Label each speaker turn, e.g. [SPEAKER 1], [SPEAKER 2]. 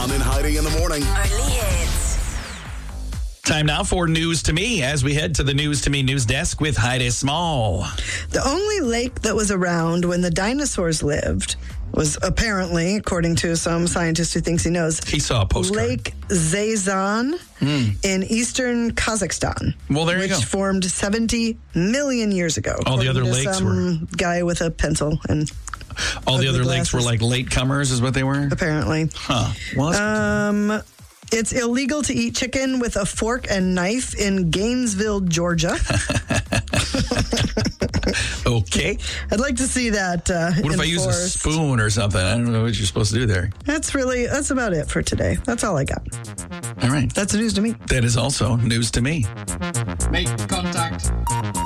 [SPEAKER 1] Tom and Heidi in the morning.
[SPEAKER 2] Only hits.
[SPEAKER 3] Time now for News to Me as we head to the News to Me news desk with Heidi Small.
[SPEAKER 4] The only lake that was around when the dinosaurs lived was apparently, according to some scientist who thinks he knows,
[SPEAKER 3] He saw a postcard.
[SPEAKER 4] Lake Zaysan in eastern Kazakhstan.
[SPEAKER 3] Well, there you go.
[SPEAKER 4] Which formed 70 million years ago.
[SPEAKER 3] All the other
[SPEAKER 4] according to
[SPEAKER 3] lakes
[SPEAKER 4] some guy with a pencil and
[SPEAKER 3] All the
[SPEAKER 4] ugly
[SPEAKER 3] other lakes were
[SPEAKER 4] glasses.
[SPEAKER 3] like latecomers is what they were?
[SPEAKER 4] apparently.
[SPEAKER 3] Huh. Well, that's
[SPEAKER 4] It's illegal to eat chicken with a fork and knife in Gainesville, Georgia.
[SPEAKER 3] okay.
[SPEAKER 4] I'd like to see that
[SPEAKER 3] What if I use a
[SPEAKER 4] enforced.
[SPEAKER 3] spoon or something? I don't know what you're supposed to do there.
[SPEAKER 4] That's about it for today. That's all I got.
[SPEAKER 3] All right.
[SPEAKER 4] That's the news to me.
[SPEAKER 3] That is also news to me.
[SPEAKER 5] Make contact.